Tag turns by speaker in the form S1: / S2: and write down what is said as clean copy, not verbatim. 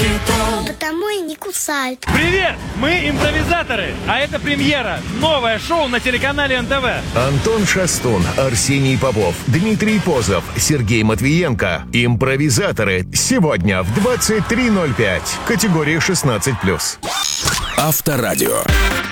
S1: Потому и не кусают.
S2: Привет! Мы импровизаторы, а это премьера. Новое шоу на телеканале НТВ.
S3: Антон Шастун, Арсений Попов, Дмитрий Позов, Сергей Матвиенко. Импровизаторы. Сегодня в 23:05. Категория 16+.
S4: Авторадио.